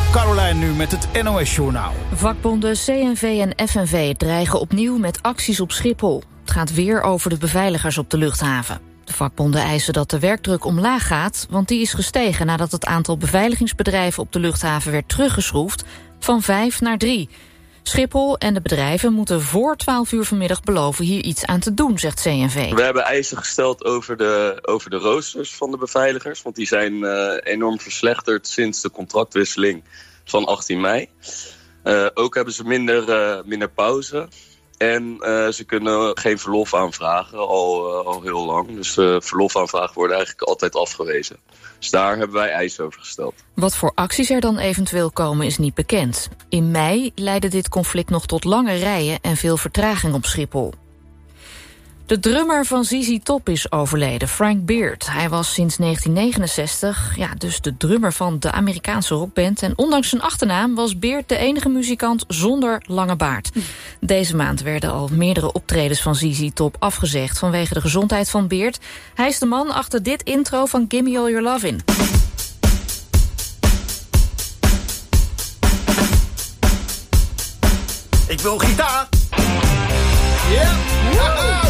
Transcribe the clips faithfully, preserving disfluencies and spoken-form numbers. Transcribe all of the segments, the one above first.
Carolijn nu met het N O S-journaal. Vakbonden C N V en F N V dreigen opnieuw met acties op Schiphol. Het gaat weer over de beveiligers op de luchthaven. De vakbonden eisen dat de werkdruk omlaag gaat, want die is gestegen nadat het aantal beveiligingsbedrijven op de luchthaven werd teruggeschroefd van vijf naar drie. Schiphol en de bedrijven moeten voor twaalf uur vanmiddag beloven hier iets aan te doen, zegt C N V. We hebben eisen gesteld over de, over de roosters van de beveiligers, want die zijn uh, enorm verslechterd sinds de contractwisseling van achttien mei. Uh, ook hebben ze minder, uh, minder pauze. En uh, ze kunnen geen verlof aanvragen, al, uh, al heel lang. Dus uh, verlofaanvragen worden eigenlijk altijd afgewezen. Dus daar hebben wij eisen over gesteld. Wat voor acties er dan eventueel komen is niet bekend. In mei leidde dit conflict nog tot lange rijen en veel vertraging op Schiphol. De drummer van Z Z Top is overleden, Frank Beard. Hij was sinds negentien negenenzestig ja, dus de drummer van de Amerikaanse rockband. En ondanks zijn achternaam was Beard de enige muzikant zonder lange baard. Deze maand werden al meerdere optredens van Z Z Top afgezegd vanwege de gezondheid van Beard. Hij is de man achter dit intro van Gimme All Your Love In. Ik wil gitaar! Ja! Yeah.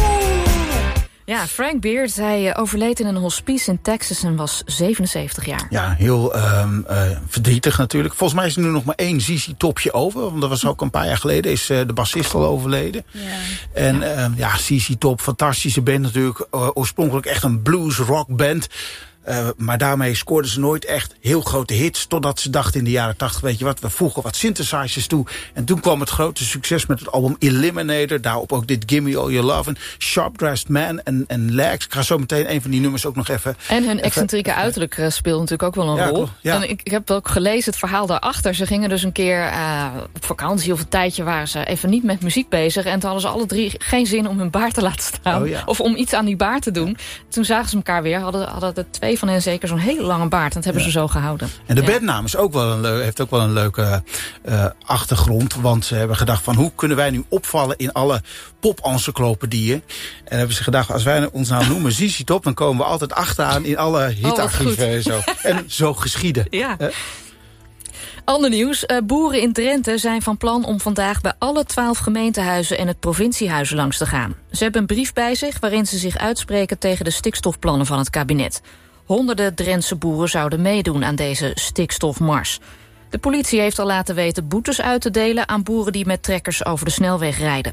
Ja, Frank Beard, hij overleed in een hospice in Texas en was zevenenzeventig jaar. Ja, heel um, uh, verdrietig natuurlijk. Volgens mij is er nu nog maar één Z Z Topje over. Want dat was ook een paar jaar geleden, is uh, de bassist al overleden. Ja. En ja, uh, ja Z Z Top, fantastische band natuurlijk. Uh, oorspronkelijk echt een blues-rock band. Uh, maar daarmee scoorden ze nooit echt heel grote hits. Totdat ze dachten in de jaren tachtig, weet je wat, we voegen wat synthesizers toe. En toen kwam het grote succes met het album Eliminator. Daarop ook dit Gimme All Your Love. Sharp Dressed Man en, en Legs. Ik ga zo meteen een van die nummers ook nog even... En hun excentrieke even, uiterlijk uh, speelt natuurlijk ook wel een ja, rol. Klopt, ja. En ik, ik heb ook gelezen, het verhaal daarachter. Ze gingen dus een keer uh, op vakantie of een tijdje waren ze even niet met muziek bezig. En toen hadden ze alle drie geen zin om hun baard te laten staan. Oh, ja. Of om iets aan die baard te doen. Ja. Toen zagen ze elkaar weer, hadden, hadden de twee van hen zeker zo'n hele lange baard. En dat hebben ja. ze zo gehouden. En de ja. bandnaam is ook wel een leu- heeft ook wel een leuke uh, achtergrond. Want ze hebben gedacht van hoe kunnen wij nu opvallen in alle pop-encyclopedieën. En hebben ze gedacht, als wij ons nou noemen Z Z Top, dan komen we altijd achteraan in alle hitarchieven oh, en zo. En zo geschieden. Ja. Uh, Ander nieuws. Uh, boeren in Drenthe zijn van plan om vandaag bij alle twaalf gemeentehuizen en het provinciehuis langs te gaan. Ze hebben een brief bij zich waarin ze zich uitspreken tegen de stikstofplannen van het kabinet. Honderden Drentse boeren zouden meedoen aan deze stikstofmars. De politie heeft al laten weten boetes uit te delen aan boeren die met trekkers over de snelweg rijden.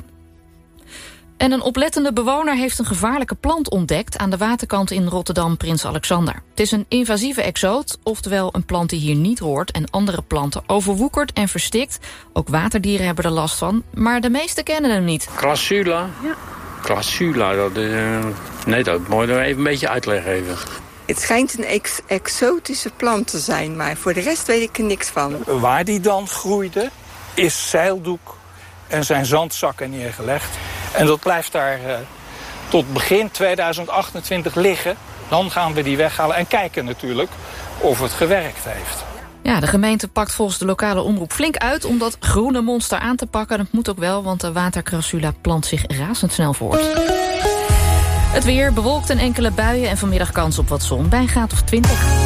En een oplettende bewoner heeft een gevaarlijke plant ontdekt aan de waterkant in Rotterdam Prins Alexander. Het is een invasieve exoot, oftewel een plant die hier niet hoort en andere planten overwoekert en verstikt. Ook waterdieren hebben er last van, maar de meesten kennen hem niet. Crassula? Ja. Crassula, dat is... Uh, nee, dat moet je even een beetje uitleggen even. Het schijnt een ex- exotische plant te zijn, maar voor de rest weet ik er niks van. Waar die dan groeide, is zeildoek en zijn zandzakken neergelegd. En dat blijft daar uh, tot begin tweeduizend achtentwintig liggen. Dan gaan we die weghalen en kijken natuurlijk of het gewerkt heeft. Ja, de gemeente pakt volgens de lokale omroep flink uit om dat groene monster aan te pakken. Dat moet ook wel, want de watercrassula plant zich razendsnel voort. Het weer bewolkt en enkele buien en vanmiddag kans op wat zon bij een graad of twintig.